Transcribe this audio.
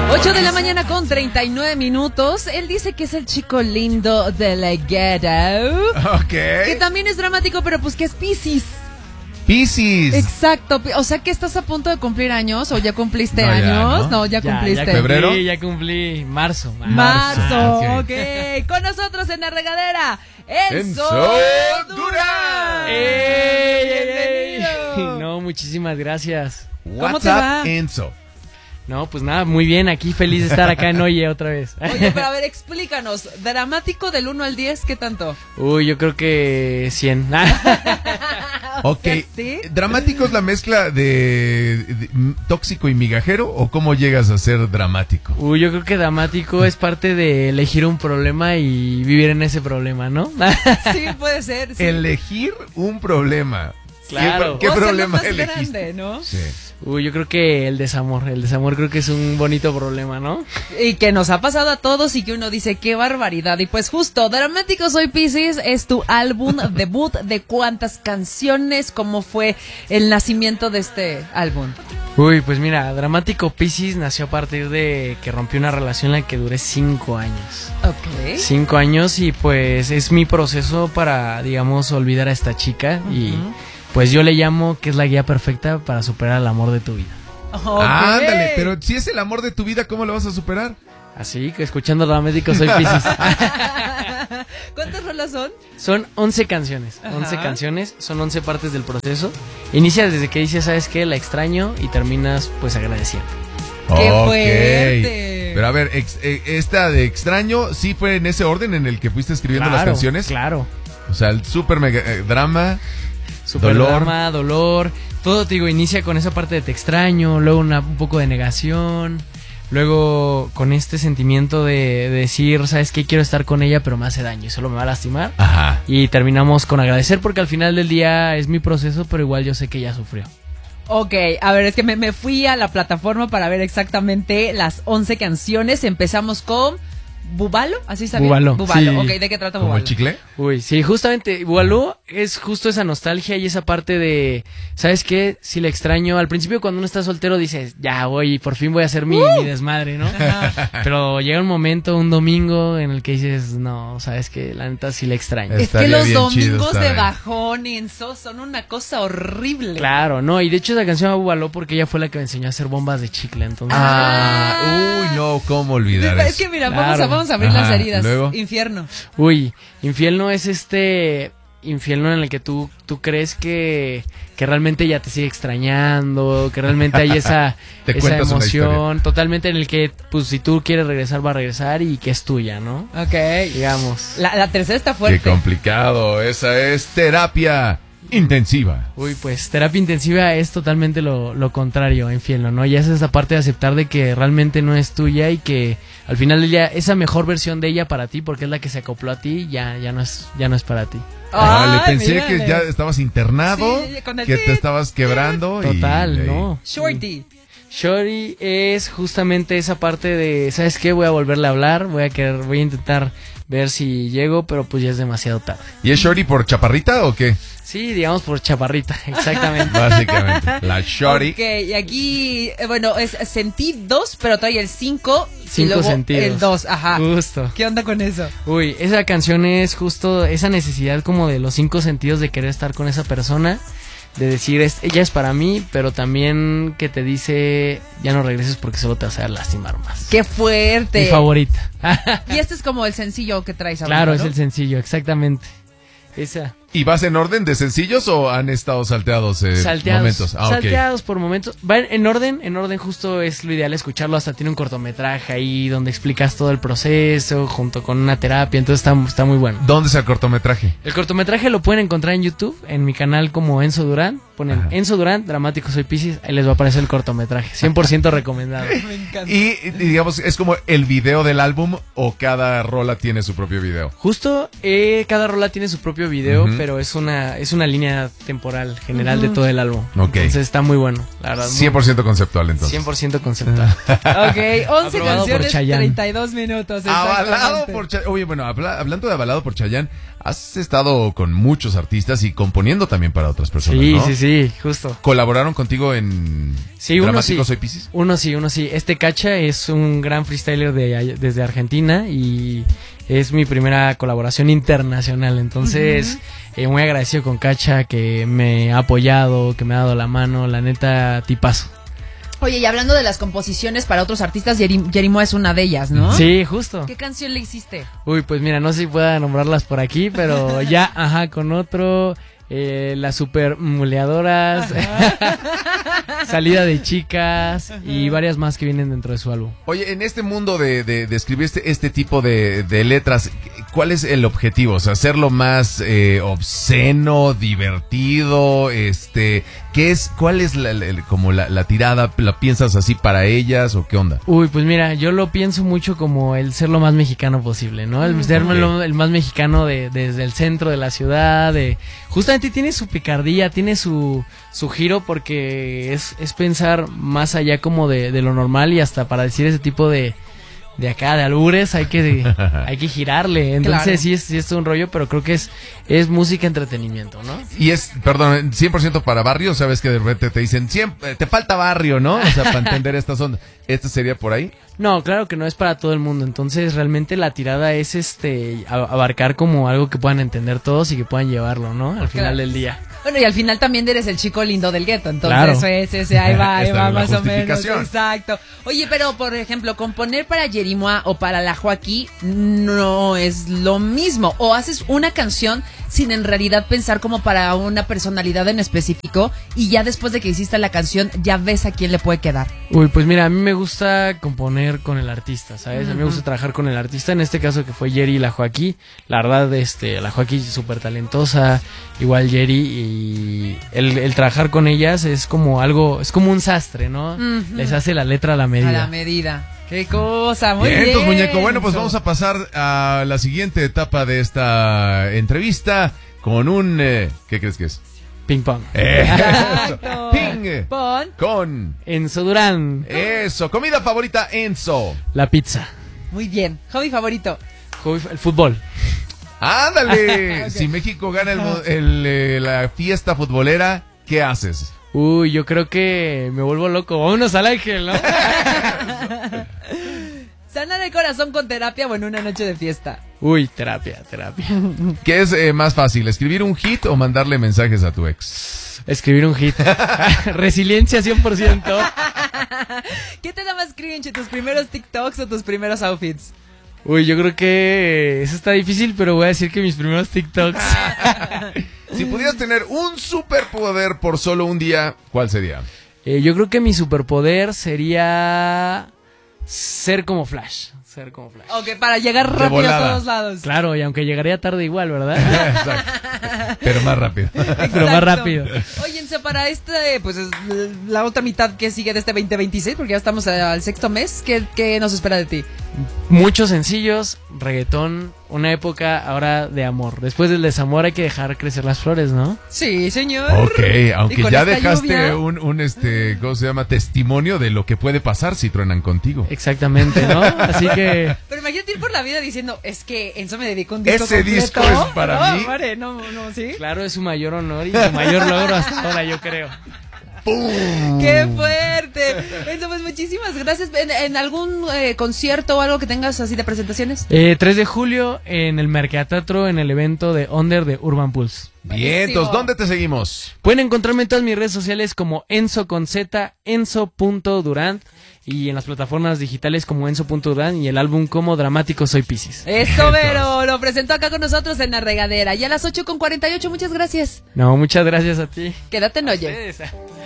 8 de la mañana con 39 minutos. Él dice que es el chico lindo de la ghetto. Ok. Que también es dramático, pero pues que es Piscis. Piscis. Exacto. O sea que estás a punto de cumplir años o ya cumpliste No, ya, años. ¿no? Ya cumpliste. ¿Febrero? Ya cumplí marzo. Marzo, Ok. ok. Con nosotros en la regadera, Enzo Durán. Bienvenido. No, muchísimas gracias. What's te up, va? Enzo? No, pues nada, muy bien, aquí feliz de estar acá en Oye otra vez. Oye, pero a ver, explícanos. Dramático del 1 al 10, ¿qué tanto? Uy, yo creo que 100. Ok. ¿Sí? ¿Dramático es la mezcla de tóxico y migajero o cómo llegas a ser dramático? Uy, yo creo que dramático es parte de elegir un problema y vivir en ese problema, ¿no? Sí, puede ser. Sí. Elegir un problema. Claro. ¿Qué O sea, problema lo más elegiste? grande, ¿no? Sí. Uy, yo creo que el desamor creo que es un bonito problema, ¿no? Y que nos ha pasado a todos y que uno dice, qué barbaridad. Y pues justo, Dramático Soy Piscis es tu álbum debut. ¿De cuántas canciones? ¿Cómo fue el nacimiento de este álbum? Uy, pues mira, Dramático Piscis nació a partir de que rompí una relación en la que duré 5 años. Ok. 5 años y pues es mi proceso para, digamos, olvidar a esta chica y pues yo le llamo que es la guía perfecta para superar el amor de tu vida. Ok. Ándale, pero si es el amor de tu vida, ¿cómo lo vas a superar? Así que escuchando Dramático Soy Piscis. ¿Cuántas rolas son? Son 11 canciones, Ajá. 11 canciones, son 11 partes del proceso. Inicias desde que dices, ¿sabes qué? La extraño y terminas pues agradeciendo. ¡Qué Ok. fuerte! Pero a ver, esta de extraño, ¿sí fue en ese orden en el que fuiste escribiendo las canciones? Claro. O sea, el super mega drama, Super dolor. drama, dolor, todo te digo, inicia con esa parte de te extraño, luego un poco de negación, luego con este sentimiento de decir, ¿sabes qué? Quiero estar con ella, pero me hace daño y solo me va a lastimar. Ajá. Y terminamos con agradecer porque al final del día es mi proceso, pero igual yo sé que ella sufrió. Ok, a ver, es que me fui a la plataforma para ver exactamente las 11 canciones. Empezamos con Búbalo, ¿así está bien? Búbalo, Búbalo, sí. ok, ¿de qué trata ¿Como Búbalo? el chicle? Uy, sí, justamente, Bualú es justo esa nostalgia y esa parte de, ¿sabes qué? Si le extraño, al principio cuando uno está soltero dices, ya voy, por fin voy a hacer mi desmadre, ¿no? Pero llega un momento, un domingo, en el que dices, no, ¿sabes qué? La neta sí le extraño. Es que Estaría los bien chido domingos estar de ahí. bajón y enso son una cosa horrible. Claro, no, y de hecho esa canción me Bubaló porque ella fue la que me enseñó a hacer bombas de chicle, entonces... Uy, no, ¿cómo olvidar Es eso? que mira, Claro. vamos a abrir Ajá, las heridas. luego. Infierno. Uy, infierno es este infierno en el que tú crees que realmente ya te sigue extrañando, que realmente hay esa Te esa cuentas una emoción, historia. totalmente en el que pues si tú quieres regresar va a regresar y que es tuya, ¿no? Ok. Digamos. La tercera está Qué fuerte. complicado. Esa es terapia intensiva. Uy, pues terapia intensiva es totalmente lo contrario a infierno, ¿no? Ya es esa parte de aceptar de que realmente no es tuya y que al final del día esa mejor versión de ella para ti, porque es la que se acopló a ti, ya no es para ti. Vale, Ay, pensé mírale. que ya estabas internado, Sí, con el que tit. te estabas quebrando. Total, y, ¿no? Shorty. Shorty es justamente esa parte de, ¿sabes qué? Voy a volverle a hablar, voy a intentar ver si llego, pero pues ya es demasiado tarde. ¿Y es shorty por chaparrita o qué? Sí, digamos por chaparrita, exactamente. Básicamente. La shorty. Ok, y aquí, bueno, es sentidos, pero trae el 5 y 5 luego sentidos. el 2, ajá. Justo. ¿Qué onda con eso? Uy, esa canción es justo esa necesidad como de los 5 sentidos de querer estar con esa persona, de decir, ella es para mí, pero también que te dice, ya no regreses porque solo te vas a lastimar más. ¡Qué fuerte! Mi favorita. Y este es como el sencillo que traes ahora. Claro, ¿no? es el sencillo, exactamente. Esa. ¿Y vas en orden de sencillos o han estado salteados Salteados, momentos? Ah, ok. salteados por momentos. Va en orden justo es lo ideal escucharlo, hasta tiene un cortometraje ahí donde explicas todo el proceso junto con una terapia, entonces está muy bueno. ¿Dónde es el cortometraje? El cortometraje lo pueden encontrar en YouTube, en mi canal como Enzo Durán, ponen Ajá. Enzo Durán, Dramático Soy Piscis, ahí les va a aparecer el cortometraje, 100% recomendado. Me encanta. Y digamos, ¿es como el video del álbum o cada rola tiene su propio video? Justo cada rola tiene su propio video, pero es una línea temporal general de todo el álbum. Ok. Entonces está muy bueno, la verdad. 100% conceptual, entonces. 100% conceptual. Ok, 11 Aprobado por canciones, Chayanne. 32 minutos. Avalado exactamente. por Chayanne. Oye, bueno, hablando de avalado por Chayanne, has estado con muchos artistas y componiendo también para otras personas, Sí, ¿no? sí, justo. ¿Colaboraron contigo en Sí, uno Dramático sí. Soy Piscis? Uno sí. Este Cacha es un gran freestyler desde Argentina y es mi primera colaboración internacional. Entonces, muy agradecido con Cacha que me ha apoyado, que me ha dado la mano. La neta, tipazo. Oye, y hablando de las composiciones para otros artistas, Jerimoa es una de ellas, ¿no? Sí, justo. ¿Qué canción le hiciste? Uy, pues mira, no sé si pueda nombrarlas por aquí, pero ya, con otro... las super muleadoras, salida de chicas y varias más que vienen dentro de su álbum. Oye, en este mundo de escribir este tipo de letras, ¿cuál es el objetivo? O sea, hacerlo más obsceno, divertido, ¿cuál es como la tirada? ¿La piensas así para ellas o qué onda? Uy, pues mira, yo lo pienso mucho como el ser lo más mexicano posible, ¿no? El ser el más mexicano desde el centro de la ciudad, justamente tiene su picardía, tiene su giro porque es pensar más allá como de lo normal y hasta para decir ese tipo de acá, de albures, hay que girarle. Entonces Claro. sí es un rollo, pero creo que es música entretenimiento, ¿no? Y perdón, 100% para barrio, sabes que de repente te dicen, te falta barrio, ¿no? O sea, para entender estas ondas. ¿Este sería por ahí? No, claro que no es para todo el mundo. Entonces realmente la tirada es abarcar como algo que puedan entender todos y que puedan llevarlo, ¿no? Al final del día. Bueno, y al final también eres el chico lindo del gueto, entonces Claro. ahí va Esta es la más o menos. justificación. Exacto. Oye, pero por ejemplo, componer para Jerimoa o para la Joaquí no es lo mismo. O haces una canción sin en realidad pensar como para una personalidad en específico y ya después de que hiciste la canción ya ves a quién le puede quedar. Uy, pues mira, a mí me gusta componer con el artista, ¿sabes? A mí me gusta trabajar con el artista, en este caso que fue Jerry y la Joaquí. La verdad, la Joaquí es súper talentosa, igual Jerry, y el trabajar con ellas es como algo, es como un sastre, ¿no? Les hace la letra a la medida. A la medida. Qué cosa, muy bien. Entonces, muñeco, bueno, pues vamos a pasar a la siguiente etapa de esta entrevista con un... ¿qué crees que es? Ping pong. Exacto. Ping. Pon. Con... Enzo Durán, Eso, comida favorita, Enzo. la pizza. Muy bien. Hobby favorito. El fútbol. ¡Ándale! Ok. Si México gana la fiesta futbolera, ¿qué haces? Uy, yo creo que me vuelvo loco. Vámonos al Ángel, ¿no? Sanar el corazón con terapia o en una noche de fiesta. Uy, terapia. ¿Qué es más fácil, escribir un hit o mandarle mensajes a tu ex? Escribir un hit. Resiliencia 100%. ¿Qué te da más cringe, tus primeros TikToks o tus primeros outfits? Uy, yo creo que eso está difícil, pero voy a decir que mis primeros TikToks. Si pudieras tener un superpoder por solo un día, ¿cuál sería? Yo creo que mi superpoder sería ser como Flash. Ok, para llegar De rápido a volada. todos lados. Claro, y aunque llegaría tarde igual, ¿verdad? Exacto. Pero más rápido. Pero más Exacto. rápido. Óyense, para pues es la otra mitad que sigue de este 2026, porque ya estamos al sexto mes, ¿qué nos espera de ti? Muchos sencillos, reggaetón, una época ahora de amor. Después del desamor hay que dejar crecer las flores, ¿no? Sí, señor. Ok, ¿Y aunque con ya esta dejaste lluvia? un ¿cómo se llama? Testimonio de lo que puede pasar si truenan contigo. Exactamente, ¿no? Así que Pero imagínate ir por la vida diciendo, es que Enzo me dedicó un disco Ese completo. disco es para No, mí. hombre, no, ¿sí? claro, es su mayor honor y su mayor logro hasta ahora, yo creo. ¡Qué fuerte! Enzo, pues muchísimas gracias. ¿En algún concierto o algo que tengas así de presentaciones? 3 de julio en el Mercateatro, en el evento de Under de Urban Pulse. Bien, entonces, ¿dónde te seguimos? Pueden encontrarme en todas mis redes sociales como Enzo con Z, Enzo.Durant, y en las plataformas digitales como Enzo.Durant y el álbum como Dramático Soy Piscis. Eso, Vero, lo presentó acá con nosotros en La Regadera. Y a las 8:48, muchas gracias. No, muchas gracias a ti. Quédate en Oye. Ustedes.